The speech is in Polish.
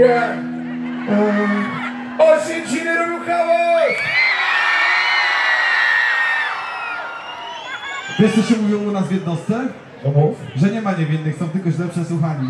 Oświęcimy ruchałość! Wiesz, co się mówiło u nas w jednostce? No mów. Że nie ma niewinnych, są tylko źle przesłuchani.